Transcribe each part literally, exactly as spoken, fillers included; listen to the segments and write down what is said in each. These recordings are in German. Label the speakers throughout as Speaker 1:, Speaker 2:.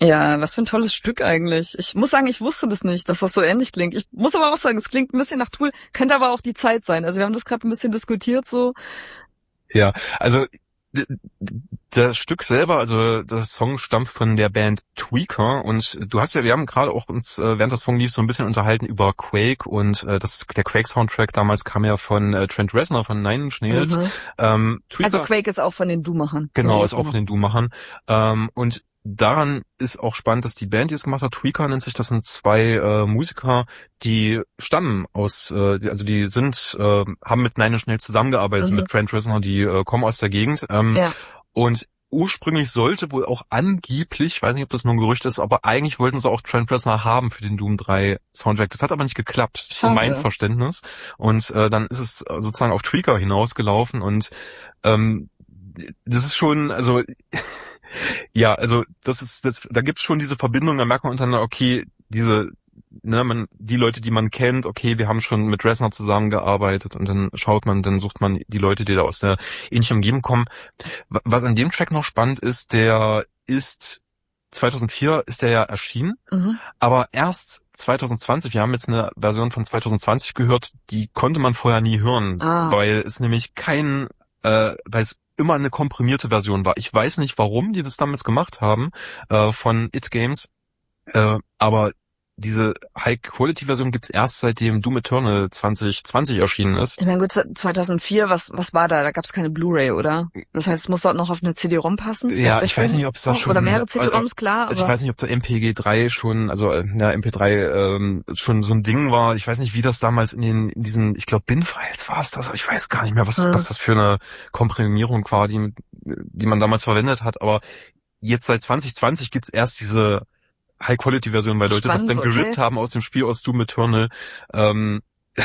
Speaker 1: Ja, was für ein tolles Stück eigentlich. Ich muss sagen, ich wusste das nicht, dass das so ähnlich klingt. Ich muss aber auch sagen, es klingt ein bisschen nach Tool, könnte aber auch die Zeit sein. Also wir haben das gerade ein bisschen diskutiert so.
Speaker 2: Ja, also das Stück selber, also das Song stammt von der Band Tweaker und du hast ja, wir haben gerade auch uns, während das Song lief, so ein bisschen unterhalten über Quake und äh, das der Quake-Soundtrack damals kam ja von äh, Trent Reznor von Nine Inch Nails.
Speaker 1: Mhm.
Speaker 2: Ähm,
Speaker 1: Also Quake ist auch von den Doom-Machern.
Speaker 2: Genau, ist auch von den Doom-Machern. Ähm, und daran ist auch spannend, dass die Band, die es gemacht hat, Tweaker nennt sich, das sind zwei äh, Musiker, die stammen aus, äh, also die sind, äh, haben mit Nine Inch Nails zusammengearbeitet,
Speaker 1: Mhm.
Speaker 2: mit Trent Reznor, die äh, kommen aus der Gegend. Ähm,
Speaker 1: Ja.
Speaker 2: Und ursprünglich sollte wohl auch angeblich, ich weiß nicht, ob das nur ein Gerücht ist, aber eigentlich wollten sie auch Trent Reznor haben für den Doom drei Soundtrack. Das hat aber nicht geklappt, so mein Verständnis. Und äh, dann ist es sozusagen auf Tweaker hinausgelaufen und ähm, das ist schon, also ja, also das ist, das, da gibt's schon diese Verbindung, da merkt man untereinander, okay, diese, ne, man, die Leute, die man kennt, okay, wir haben schon mit Reznor zusammengearbeitet und dann schaut man, dann sucht man die Leute, die da aus der ähnlichen Umgebung kommen. Was an dem Track noch spannend ist, der ist zweitausendvier ist der ja erschienen, mhm. aber erst zwanzig zwanzig, wir haben jetzt eine Version von zwanzig zwanzig gehört, die konnte man vorher nie hören, ah. weil es nämlich kein, äh, weil es immer eine komprimierte Version war. Ich weiß nicht, warum die das damals gemacht haben, äh, von It Games, äh, aber diese High-Quality-Version gibt's erst seitdem Doom Eternal zwanzig zwanzig erschienen ist.
Speaker 1: Ich meine, gut, zweitausendvier, was was war da? Da gab's keine Blu-ray, oder? Das heißt, es muss dort noch auf eine C D-ROM passen?
Speaker 2: Ja, ich weiß nicht, ob es da schon...
Speaker 1: Oder mehrere C D-ROMs, klar.
Speaker 2: Also ich weiß nicht, ob da M P G drei schon, also ja, M P drei ähm, schon so ein Ding war. Ich weiß nicht, wie das damals in den in diesen, ich glaube, Bin-Files war es das, aber ich weiß gar nicht mehr, was, hm. was das für eine Komprimierung war, die, die man damals verwendet hat. Aber jetzt seit zwanzig zwanzig gibt's erst diese High-Quality-Version, weil Leute Spannend, das dann gerippt okay. haben aus dem Spiel aus Doom Eternal. Ähm,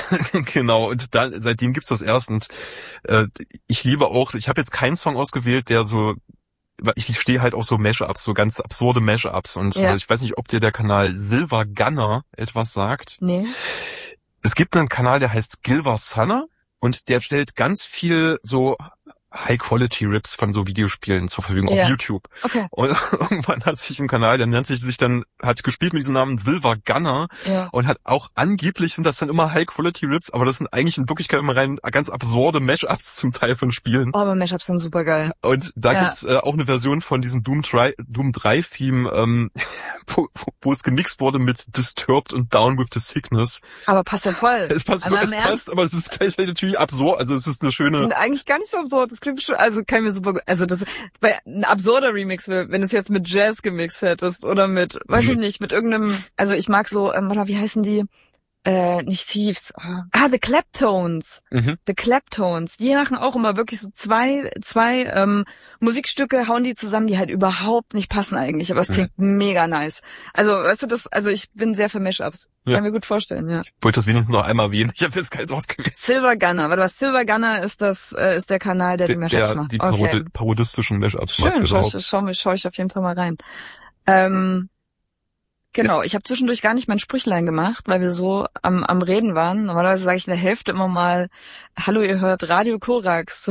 Speaker 2: genau, und dann seitdem gibt's das erst. Und äh, ich liebe auch, ich habe jetzt keinen Song ausgewählt, der so, ich stehe halt auf so Mashups, so ganz absurde Mashups. Und ja. äh, ich weiß nicht, ob dir der Kanal Silver Gunner etwas sagt.
Speaker 1: Nee.
Speaker 2: Es gibt einen Kanal, der heißt Gilver Sunner und der stellt ganz viel so High-Quality-Rips von so Videospielen zur Verfügung ja. auf YouTube. Okay. Und irgendwann hat sich ein Kanal, der nennt sich sich dann, hat gespielt mit diesem Namen Silver Gunner ja. und hat auch angeblich sind das dann immer High-Quality-Rips, aber das sind eigentlich in Wirklichkeit immer rein ganz absurde Mashups zum Teil von Spielen.
Speaker 1: Oh, aber Mashups sind super geil.
Speaker 2: Und da ja. gibt's äh, auch eine Version von diesem Doom drei, Doom drei Theme, ähm, wo, wo es gemixt wurde mit Disturbed und Down with the Sickness.
Speaker 1: Aber passt ja voll.
Speaker 2: Es passt, aber es passt, aber es ist gleichzeitig natürlich absurd, also es ist eine schöne...
Speaker 1: Und eigentlich gar nicht so absurd. Das klingt schon, also kann ich mir super, also das, bei ein absurder Remix, wenn du es jetzt mit Jazz gemixt hättest oder mit, weiß ich nicht, mit irgendeinem, also ich mag so, ähm, warte, wie heißen die? Äh, nicht Thieves. Oh. Ah, The Claptones. Mhm. The Claptones. Die machen auch immer wirklich so zwei, zwei ähm, Musikstücke, hauen die zusammen, die halt überhaupt nicht passen eigentlich, aber es klingt mhm. mega nice. Also, weißt du, das, also ich bin sehr für Mashups. Ja. Kann mir gut vorstellen, ja.
Speaker 2: Ich wollte das wenigstens noch einmal erwähnen. Ich habe jetzt keins ausgewählt.
Speaker 1: Silver Gunner. Warte, was Silver Gunner ist das, äh, ist der Kanal, der, der die Mashups
Speaker 2: der,
Speaker 1: macht.
Speaker 2: Die Parodi- okay. parodistischen Mashups macht.
Speaker 1: Schön, schau, schau, schau ich auf jeden Fall mal rein. Ähm, Genau, ich habe zwischendurch gar nicht mein Sprüchlein gemacht, weil wir so am, am Reden waren. Normalerweise sage ich in der Hälfte immer mal, hallo, ihr hört Radio Korax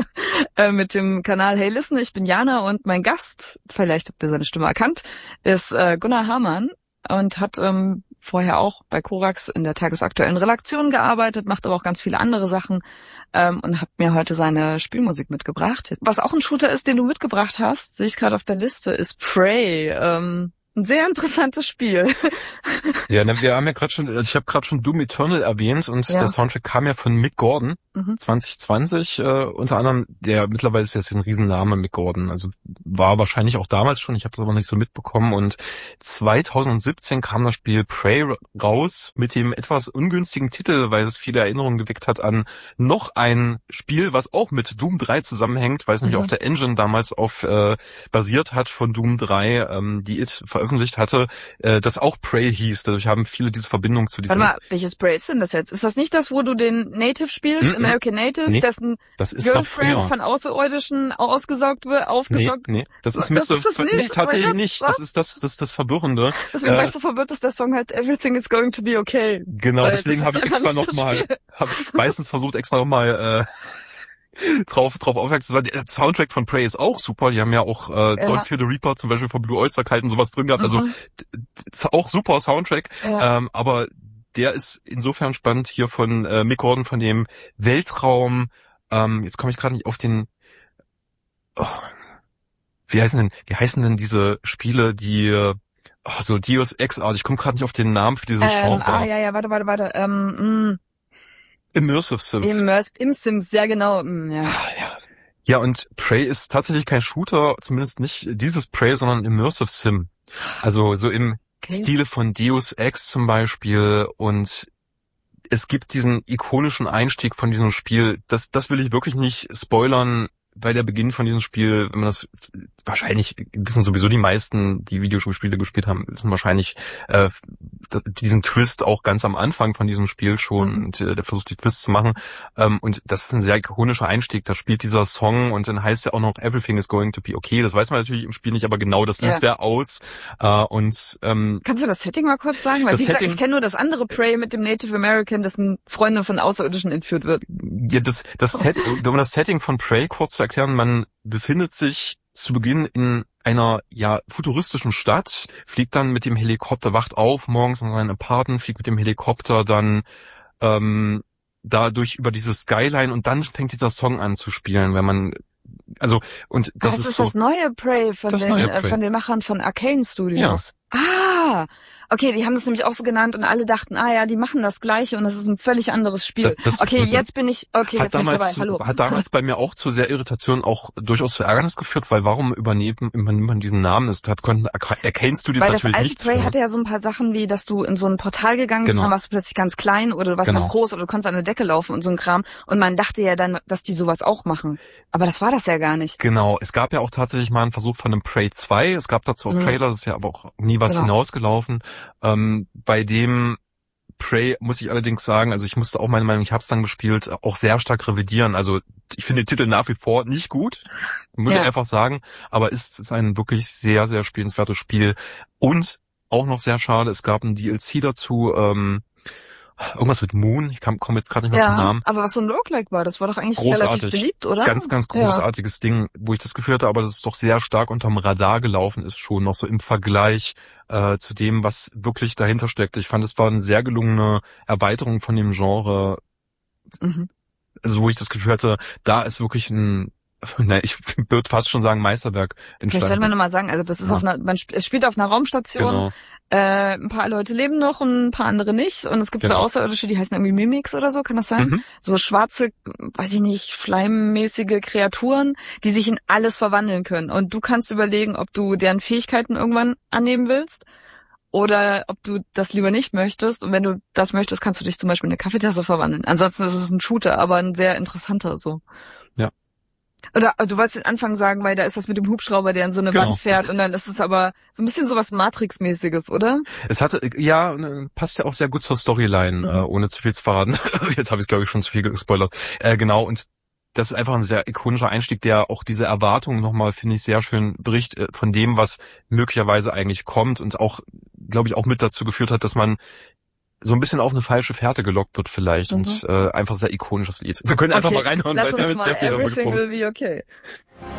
Speaker 1: äh, mit dem Kanal Hey Listen, ich bin Jana und mein Gast, vielleicht habt ihr seine Stimme erkannt, ist äh, Gunnar Hamann und hat ähm, vorher auch bei Korax in der tagesaktuellen Redaktion gearbeitet, macht aber auch ganz viele andere Sachen ähm, und hat mir heute seine Spielmusik mitgebracht. Was auch ein Shooter ist, den du mitgebracht hast, sehe ich gerade auf der Liste, ist Prey. Ähm, Ein sehr interessantes Spiel.
Speaker 2: Ja, ne, wir haben ja gerade schon, also ich habe gerade schon Doom Eternal erwähnt und ja. der Soundtrack kam ja von Mick Gordon, mhm. zwanzig zwanzig, äh, unter anderem, der mittlerweile ist jetzt ein Riesenname, Mick Gordon, also war wahrscheinlich auch damals schon, ich habe es aber nicht so mitbekommen und zwanzig siebzehn kam das Spiel Prey raus mit dem etwas ungünstigen Titel, weil es viele Erinnerungen geweckt hat an noch ein Spiel, was auch mit Doom drei zusammenhängt, weil es mhm. nämlich auf der Engine damals auf äh, basiert hat von Doom drei, ähm, die It veröffentlicht hatte, äh, das auch Prey hieß. Dadurch haben viele diese Verbindung zu diesem...
Speaker 1: Warte mal, welches Prey ist denn das jetzt? Ist das nicht das, wo du den Native spielst, mm-mm. American Native, nee, dessen
Speaker 2: das ist
Speaker 1: Girlfriend
Speaker 2: Sapphire.
Speaker 1: Von Außerirdischen ausgesaugt wird, aufgesaugt?
Speaker 2: Nee, nee, das ist Mister Das ist das nicht? Nee, tatsächlich nicht. Das ist das, das ist das Verwirrende.
Speaker 1: Deswegen
Speaker 2: äh,
Speaker 1: war ich so verwirrt, dass der Song halt Everything is going to be okay.
Speaker 2: Genau, deswegen habe ich extra nochmal, habe ich meistens versucht, extra nochmal äh, drauf, drauf aufmerksam war. Der Soundtrack von Prey ist auch super. Die haben ja auch äh, ja. Don't Fear the Reaper zum Beispiel von Blue Oyster Cult und sowas drin gehabt. Also mhm. auch super Soundtrack. Ja. Ähm, aber der ist insofern spannend hier von äh, Mick Gordon, von dem Weltraum. Ähm, jetzt komme ich gerade nicht auf den. Oh, wie heißen denn? Wie heißen denn diese Spiele, die oh, so Deus Ex-artig? Ich komme gerade nicht auf den Namen für dieses
Speaker 1: ähm,
Speaker 2: Genre.
Speaker 1: Ah ja, ja, warte, warte, warte. Ähm,
Speaker 2: Immersive Sims.
Speaker 1: Immersed in Sims, ja genau. Ja.
Speaker 2: Ah, ja. Ja, und Prey ist tatsächlich kein Shooter, zumindest nicht dieses Prey, sondern Immersive Sim. Also so im okay. Stile von Deus Ex zum Beispiel. Und es gibt diesen ikonischen Einstieg von diesem Spiel. Das, das will ich wirklich nicht spoilern, weil der Beginn von diesem Spiel, wenn man das wahrscheinlich wissen sowieso die meisten, die Videospiele gespielt haben, wissen wahrscheinlich äh, diesen Twist auch ganz am Anfang von diesem Spiel schon mhm. und äh, der versucht die Twists zu machen ähm, und das ist ein sehr ikonischer Einstieg, da spielt dieser Song und dann heißt ja auch noch Everything is going to be okay, das weiß man natürlich im Spiel nicht, aber genau das löst ja. er aus äh, und ähm,
Speaker 1: kannst du das Setting mal kurz sagen? Weil wie gesagt, ich kenne nur das andere Prey mit dem Native American, dessen Freundin von Außerirdischen entführt wird.
Speaker 2: Ja, das, das, Set, um das Setting von Prey kurz zu erklären, man befindet sich zu Beginn in einer ja futuristischen Stadt, fliegt dann mit dem Helikopter, wacht auf morgens in seinem Apartment, fliegt mit dem Helikopter dann ähm, dadurch über dieses Skyline und dann fängt dieser Song an zu spielen, wenn man also und das,
Speaker 1: das
Speaker 2: ist
Speaker 1: ist
Speaker 2: so
Speaker 1: das neue Prey von den
Speaker 2: neue Prey.
Speaker 1: Äh, von den Machern von Arcane Studios. Ja. Ah, okay, die haben das nämlich auch so genannt und alle dachten, ah ja, die machen das Gleiche und das ist ein völlig anderes Spiel. Das, das okay, jetzt bin ich, okay, jetzt bin ich dabei, hallo.
Speaker 2: Hat damals bei mir auch zu sehr Irritationen, auch durchaus zu Ärgernis geführt, weil warum übernehmen, übernimmt man diesen Namen? Das hat, konnten Arcane Studios
Speaker 1: weil
Speaker 2: natürlich nicht.
Speaker 1: Weil das alte Prey hatte ja so ein paar Sachen wie, dass du in so ein Portal gegangen bist, genau. Dann warst du plötzlich ganz klein oder du warst genau. ganz groß oder du konntest an der Decke laufen und so ein Kram und man dachte ja dann, dass die sowas auch machen. Aber das war das ja gar nicht.
Speaker 2: Genau, es gab ja auch tatsächlich mal einen Versuch von einem Prey zwei, es gab dazu auch mhm. Trailer, das ist ja aber auch nie was genau. hinausgelaufen. Ähm, bei dem Prey muss ich allerdings sagen, also ich musste auch meine Meinung, ich habe es dann gespielt, auch sehr stark revidieren. Also ich finde den Titel nach wie vor nicht gut, muss ja. ich einfach sagen, aber es ist ein wirklich sehr, sehr spielenswertes Spiel. Und auch noch sehr schade, es gab ein D L C dazu, ähm, irgendwas mit Moon, ich komme jetzt gerade nicht mehr
Speaker 1: ja,
Speaker 2: zum Namen.
Speaker 1: Aber was so ein Roguelike war, das war doch eigentlich
Speaker 2: großartig.
Speaker 1: Relativ beliebt, oder?
Speaker 2: Ganz, ganz großartiges ja. Ding, wo ich das Gefühl hatte, aber das ist doch sehr stark unterm Radar gelaufen ist schon, noch so im Vergleich äh, zu dem, was wirklich dahinter steckt. Ich fand, es war eine sehr gelungene Erweiterung von dem Genre, mhm. also wo ich das Gefühl hatte, da ist wirklich ein Nein, ich würde fast schon sagen Meisterwerk entstanden.
Speaker 1: Vielleicht sollte man nochmal sagen, also das ist ja. auf einer, man sp- es spielt auf einer Raumstation, genau. äh, ein paar Leute leben noch und ein paar andere nicht und es gibt genau. so Außerirdische, die heißen irgendwie Mimics oder so, kann das sein? Mhm. So schwarze, weiß ich nicht, schleimmäßige Kreaturen, die sich in alles verwandeln können und du kannst überlegen, ob du deren Fähigkeiten irgendwann annehmen willst oder ob du das lieber nicht möchtest und wenn du das möchtest, kannst du dich zum Beispiel in eine Kaffeetasse verwandeln. Ansonsten ist es ein Shooter, aber ein sehr interessanter so.
Speaker 2: Ja.
Speaker 1: Oder du wolltest den Anfang sagen, weil da ist das mit dem Hubschrauber, der in so eine genau. Wand fährt und dann ist es aber so ein bisschen sowas Matrix-mäßiges, oder?
Speaker 2: Es hatte, ja, passt ja auch sehr gut zur Storyline, mhm. äh, ohne zu viel zu verraten. Jetzt habe ich glaube ich schon zu viel gespoilert. Äh, genau, und das ist einfach ein sehr ikonischer Einstieg, der auch diese Erwartungen nochmal, finde ich, sehr schön bricht äh, von dem, was möglicherweise eigentlich kommt und auch, glaube ich, auch mit dazu geführt hat, dass man so ein bisschen auf eine falsche Fährte gelockt wird vielleicht mhm. und äh, einfach sehr ikonisches Lied. Wir können einfach okay. mal reinhören,
Speaker 1: Lass
Speaker 2: weil wir haben
Speaker 1: jetzt
Speaker 2: jetzt sehr viel darüber
Speaker 1: Everything
Speaker 2: gesprochen.
Speaker 1: Will Be Okay.